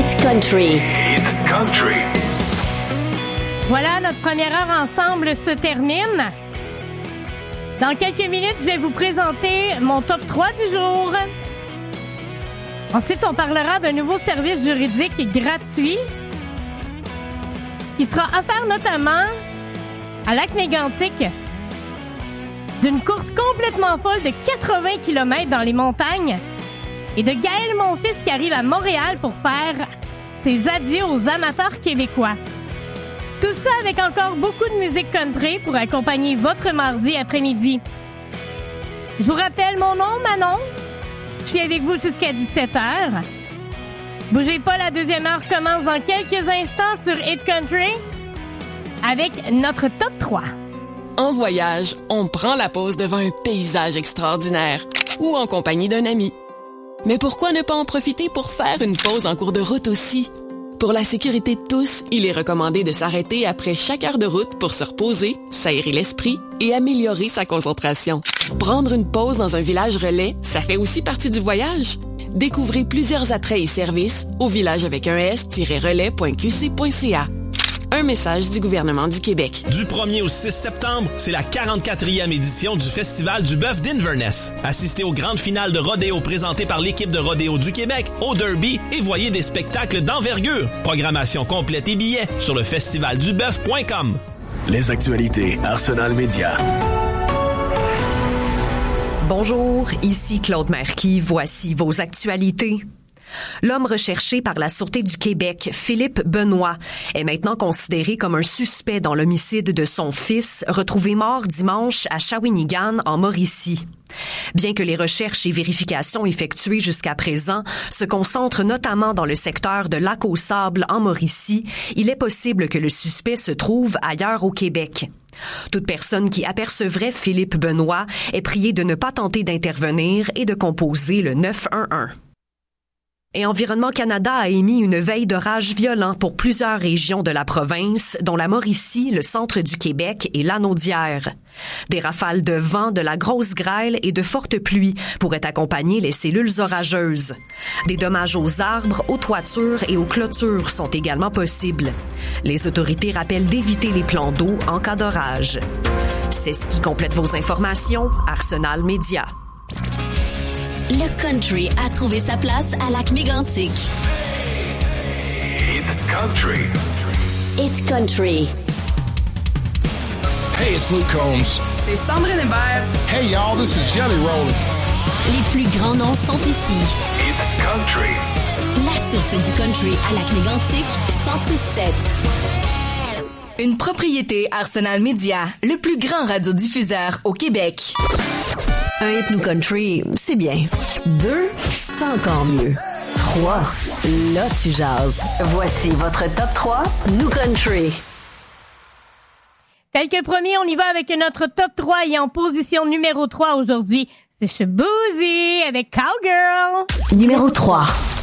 Hit Country. Hit Country. Voilà, notre première heure ensemble se termine. Dans quelques minutes, je vais vous présenter mon top 3 du jour. Ensuite, on parlera d'un nouveau service juridique gratuit qui sera offert notamment à Lac-Mégantic, d'une course complètement folle de 80 km dans les montagnes et de Gaël Monfils qui arrive à Montréal pour faire ses adieux aux amateurs québécois. Tout ça avec encore beaucoup de musique country pour accompagner votre mardi après-midi. Je vous rappelle mon nom, Manon. Je suis avec vous jusqu'à 17h. Bougez pas, la deuxième heure commence dans quelques instants sur Hit Country avec notre top 3. En voyage, on prend la pause devant un paysage extraordinaire ou en compagnie d'un ami. Mais pourquoi ne pas en profiter pour faire une pause en cours de route aussi? Pour la sécurité de tous, il est recommandé de s'arrêter après chaque heure de route pour se reposer, s'aérer l'esprit et améliorer sa concentration. Prendre une pause dans un village relais, ça fait aussi partie du voyage. Découvrez plusieurs attraits et services au village avec un s-relais.qc.ca. Un message du gouvernement du Québec. Du 1er au 6 septembre, c'est la 44e édition du Festival du bœuf d'Inverness. Assistez aux grandes finales de rodéo présentées par l'équipe de rodéo du Québec, au Derby, et voyez des spectacles d'envergure. Programmation complète et billets sur le festivalduboeuf.com. Les actualités Arsenal Média. Bonjour, ici Claude Marquis. Voici vos actualités. L'homme recherché par la Sûreté du Québec, Philippe Benoît, est maintenant considéré comme un suspect dans l'homicide de son fils, retrouvé mort dimanche à Shawinigan, en Mauricie. Bien que les recherches et vérifications effectuées jusqu'à présent se concentrent notamment dans le secteur de Lac-aux-Sables, en Mauricie, il est possible que le suspect se trouve ailleurs au Québec. Toute personne qui apercevrait Philippe Benoît est priée de ne pas tenter d'intervenir et de composer le 911. Et Environnement Canada a émis une veille d'orage violent pour plusieurs régions de la province, dont la Mauricie, le centre du Québec et Lanaudière. Des rafales de vent, de la grosse grêle et de fortes pluies pourraient accompagner les cellules orageuses. Des dommages aux arbres, aux toitures et aux clôtures sont également possibles. Les autorités rappellent d'éviter les plans d'eau en cas d'orage. C'est ce qui complète vos informations. Arsenal Média. Le country a trouvé sa place à Lac-Mégantic. Hit Country. Hit Country. Hey, it's Luke Combs. C'est Sandrine Hébert. Hey, y'all, this is Jelly Roll. Les plus grands noms sont ici. Hit Country. La source du country à Lac-Mégantic, 106.7. Une propriété Arsenal Média, le plus grand radiodiffuseur au Québec. Un hit New Country, c'est bien. 2, c'est encore mieux. 3, là tu jases. Voici votre top 3 New Country. Tel que promis, on y va avec notre top 3 et en position numéro 3 aujourd'hui, c'est Shaboozey avec Cowgirl. Numéro 3.